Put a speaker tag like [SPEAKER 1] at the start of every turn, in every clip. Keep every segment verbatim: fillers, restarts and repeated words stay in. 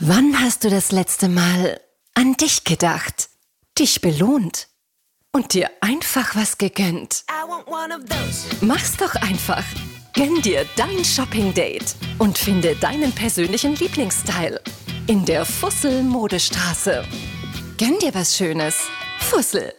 [SPEAKER 1] Wann hast du das letzte Mal an dich gedacht, dich belohnt und dir einfach was gegönnt? Mach's doch einfach. Gönn dir dein Shopping-Date und finde deinen persönlichen Lieblingsstyle in der Fussel-Modestraße. Gönn dir was Schönes. Fussel.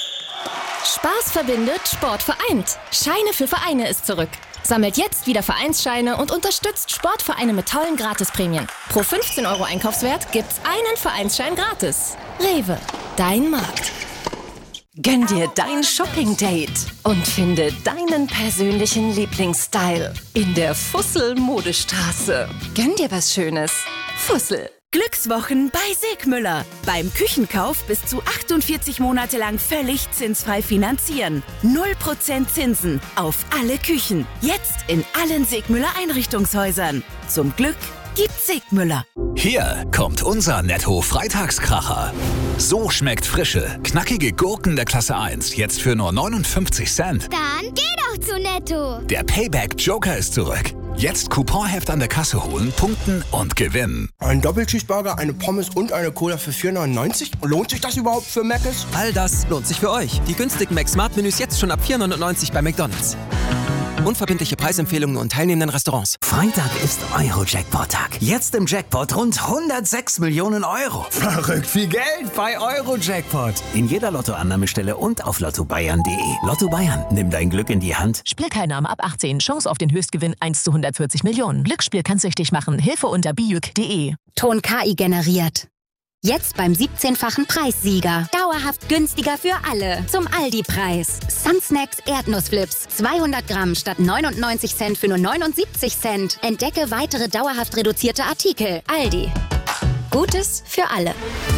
[SPEAKER 2] Spaß verbindet, Sport vereint. Scheine für Vereine ist zurück. Sammelt jetzt wieder Vereinsscheine und unterstützt Sportvereine mit tollen Gratisprämien. Pro fünfzehn Euro Einkaufswert gibt's einen Vereinsschein gratis. Rewe, dein Markt.
[SPEAKER 1] Gönn dir dein Shopping-Date und finde deinen persönlichen Lieblingsstyle in der Fussel-Modestraße. Gönn dir was Schönes. Fussel.
[SPEAKER 3] Glückswochen bei Segmüller. Beim Küchenkauf bis zu achtundvierzig Monate lang völlig zinsfrei finanzieren. null Prozent Zinsen auf alle Küchen. Jetzt in allen Segmüller Einrichtungshäusern. Zum Glück gibt's Segmüller.
[SPEAKER 4] Hier kommt unser Netto-Freitagskracher. So schmeckt frische, knackige Gurken der Klasse eins. Jetzt für nur neunundfünfzig Cent.
[SPEAKER 5] Dann geh doch zu Netto.
[SPEAKER 4] Der Payback-Joker ist zurück. Jetzt Couponheft an der Kasse holen, punkten und gewinnen.
[SPEAKER 6] Ein Doppelcheeseburger, eine Pommes und eine Cola für vier neunundneunzig? Lohnt sich das überhaupt für Mc's?
[SPEAKER 7] All das lohnt sich für euch. Die günstigen Mac-Smart-Menüs jetzt schon ab vier neunundneunzig bei McDonald's. Unverbindliche Preisempfehlungen und teilnehmenden Restaurants.
[SPEAKER 8] Freitag ist Euro-Jackpot-Tag. Jetzt im Jackpot rund hundertsechs Millionen Euro.
[SPEAKER 6] Verrückt viel Geld bei Euro-Jackpot.
[SPEAKER 8] In jeder Lottoannahmestelle und auf lotto bayern punkt de. Lotto Bayern, nimm dein Glück in die Hand.
[SPEAKER 9] Spielteilnahme ab achtzehn. Chance auf den Höchstgewinn eins zu hundertvierzig Millionen. Glücksspiel kann süchtig machen. Hilfe unter bijuk punkt de.
[SPEAKER 10] Ton K I generiert. Jetzt beim siebzehnfachen Preissieger. Dauerhaft günstiger für alle. Zum Aldi-Preis. Sunsnacks Erdnussflips. zweihundert Gramm statt neunundneunzig Cent für nur neunundsiebzig Cent. Entdecke weitere dauerhaft reduzierte Artikel. Aldi. Gutes für alle.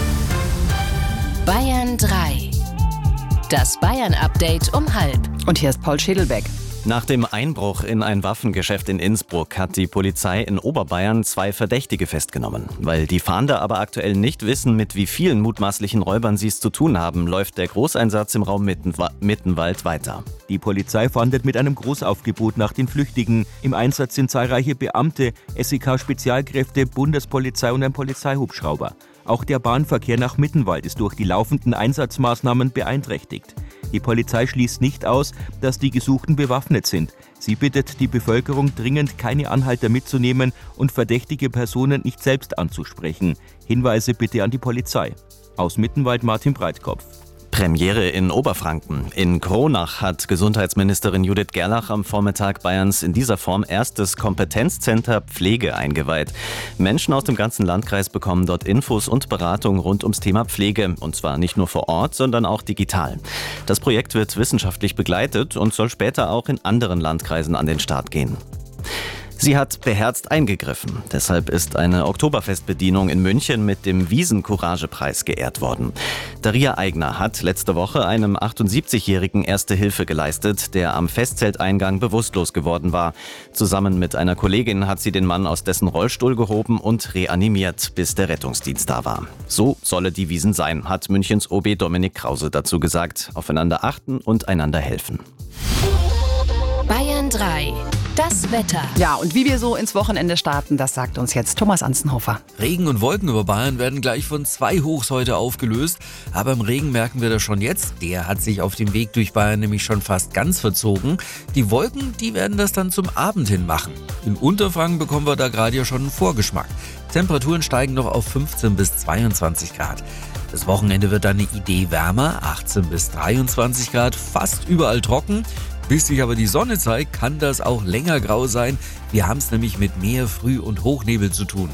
[SPEAKER 2] Bayern drei. Das Bayern-Update um halb.
[SPEAKER 11] Und hier ist Paul Schädelbeck.
[SPEAKER 12] Nach dem Einbruch in ein Waffengeschäft in Innsbruck hat die Polizei in Oberbayern zwei Verdächtige festgenommen. Weil die Fahnder aber aktuell nicht wissen, mit wie vielen mutmaßlichen Räubern sie es zu tun haben, läuft der Großeinsatz im Raum Mittenwa- Mittenwald weiter.
[SPEAKER 13] Die Polizei fahndet mit einem Großaufgebot nach den Flüchtigen. Im Einsatz sind zahlreiche Beamte, S E K-Spezialkräfte, Bundespolizei und ein Polizeihubschrauber. Auch der Bahnverkehr nach Mittenwald ist durch die laufenden Einsatzmaßnahmen beeinträchtigt. Die Polizei schließt nicht aus, dass die Gesuchten bewaffnet sind. Sie bittet die Bevölkerung dringend, keine Anhalter mitzunehmen und verdächtige Personen nicht selbst anzusprechen. Hinweise bitte an die Polizei. Aus Mittenwald Martin Breitkopf.
[SPEAKER 12] Premiere in Oberfranken. In Kronach hat Gesundheitsministerin Judith Gerlach am Vormittag Bayerns in dieser Form erstes Kompetenzcenter Pflege eingeweiht. Menschen aus dem ganzen Landkreis bekommen dort Infos und Beratung rund ums Thema Pflege. Und zwar nicht nur vor Ort, sondern auch digital. Das Projekt wird wissenschaftlich begleitet und soll später auch in anderen Landkreisen an den Start gehen. Sie hat beherzt eingegriffen. Deshalb ist eine Oktoberfestbedienung in München mit dem Wiesen-Courage-Preis geehrt worden. Daria Eigner hat letzte Woche einem achtundsiebzigjährigen Erste Hilfe geleistet, der am Festzelteingang bewusstlos geworden war. Zusammen mit einer Kollegin hat sie den Mann aus dessen Rollstuhl gehoben und reanimiert, bis der Rettungsdienst da war. So solle die Wiesn sein, hat Münchens O B Dominik Krause dazu gesagt. Aufeinander achten und einander helfen.
[SPEAKER 2] Bayern drei. Das Wetter.
[SPEAKER 11] Ja, und wie wir so ins Wochenende starten, das sagt uns jetzt Thomas Anzenhofer.
[SPEAKER 14] Regen und Wolken über Bayern werden gleich von zwei Hochs heute aufgelöst. Aber im Regen merken wir das schon jetzt. Der hat sich auf dem Weg durch Bayern nämlich schon fast ganz verzogen. Die Wolken, die werden das dann zum Abend hin machen. In Unterfranken bekommen wir da gerade ja schon einen Vorgeschmack. Temperaturen steigen noch auf fünfzehn bis zweiundzwanzig Grad. Das Wochenende wird dann eine Idee wärmer, achtzehn bis dreiundzwanzig Grad, fast überall trocken. Bis sich aber die Sonne zeigt, kann das auch länger grau sein. Wir haben es nämlich mit mehr Früh- und Hochnebel zu tun.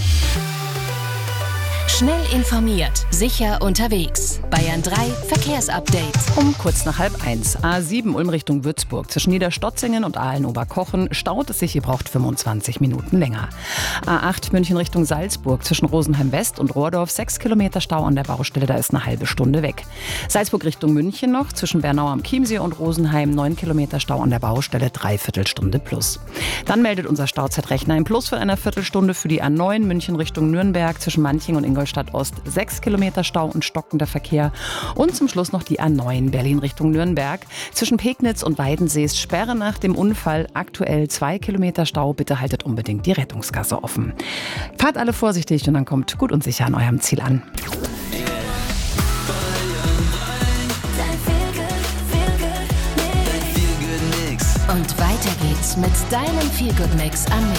[SPEAKER 2] Schnell informiert, sicher unterwegs. Bayern drei Verkehrsupdate.
[SPEAKER 11] Um kurz nach halb eins. A sieben Ulm Richtung Würzburg. Zwischen Niederstotzingen und Aalen-Oberkochen staut es sich. Ihr braucht fünfundzwanzig Minuten länger. A acht München Richtung Salzburg. Zwischen Rosenheim West und Rohrdorf sechs Kilometer Stau an der Baustelle. Da ist eine halbe Stunde weg. Salzburg Richtung München noch. Zwischen Bernau am Chiemsee und Rosenheim neun Kilometer Stau an der Baustelle. Dreiviertel Stunde plus. Dann meldet unser Stauzeitrechner ein Plus von einer Viertelstunde für die A neun München Richtung Nürnberg. Zwischen Manching und Ingolstadt Ost sechs Kilometer Stau und stockender Verkehr. Und zum Schluss noch die A neun Berlin Richtung Nürnberg. Zwischen Pegnitz und Weidensee ist Sperre nach dem Unfall. Aktuell zwei Kilometer Stau. Bitte haltet unbedingt die Rettungsgasse offen. offen. Fahrt alle vorsichtig und dann kommt gut und sicher an eurem Ziel an.
[SPEAKER 2] Und weiter geht's mit deinem Feel Good Mix am